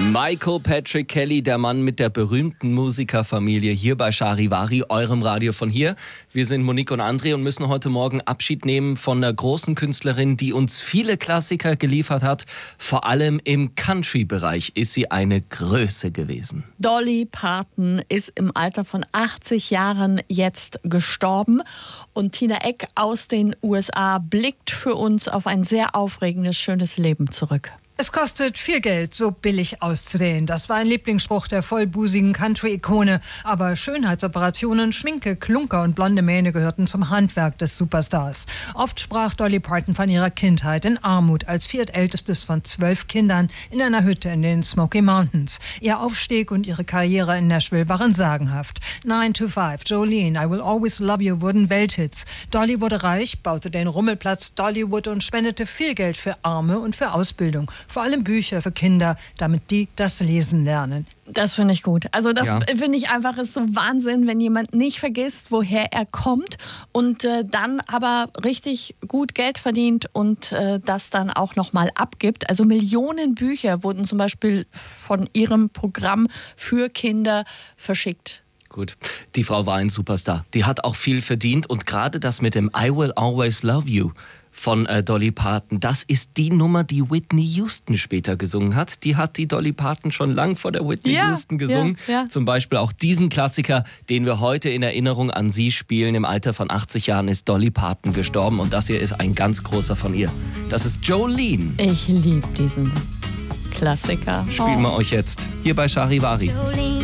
Michael Patrick Kelly, der Mann mit der berühmten Musikerfamilie, hier bei Charivari, eurem Radio von hier. Wir sind Monique und André und müssen heute Morgen Abschied nehmen von einer großen Künstlerin, die uns viele Klassiker geliefert hat. Vor allem im Country-Bereich ist sie eine Größe gewesen. Dolly Parton ist im Alter von 80 Jahren jetzt gestorben. Und Tina Eck aus den USA blickt für uns auf ein sehr aufregendes, schönes Leben zurück. Es kostet viel Geld, so billig auszusehen. Das war ein Lieblingsspruch der vollbusigen Country-Ikone. Aber Schönheitsoperationen, Schminke, Klunker und blonde Mähne gehörten zum Handwerk des Superstars. Oft sprach Dolly Parton von ihrer Kindheit in Armut als viertältestes von 12 Kindern in einer Hütte in den Smoky Mountains. Ihr Aufstieg und ihre Karriere in Nashville waren sagenhaft. 9 to 5, Jolene, I Will Always Love You wurden Welthits. Dolly wurde reich, baute den Rummelplatz Dollywood und spendete viel Geld für Arme und für Ausbildung. Vor allem Bücher für Kinder, damit die das Lesen lernen. Das finde ich gut. Also das finde ich einfach, ist so Wahnsinn, wenn jemand nicht vergisst, woher er kommt und dann aber richtig gut Geld verdient und das dann auch nochmal abgibt. Also Millionen Bücher wurden zum Beispiel von ihrem Programm für Kinder verschickt. Gut, die Frau war ein Superstar. Die hat auch viel verdient und gerade das mit dem I Will Always Love You von Dolly Parton, das ist die Nummer, die Whitney Houston später gesungen hat. Die hat die Dolly Parton schon lang vor der Whitney Houston gesungen. Ja. Zum Beispiel auch diesen Klassiker, den wir heute in Erinnerung an sie spielen. Im Alter von 80 Jahren ist Dolly Parton gestorben und das hier ist ein ganz großer von ihr. Das ist Jolene. Ich liebe diesen Klassiker. Spielen wir euch jetzt hier bei Charivari.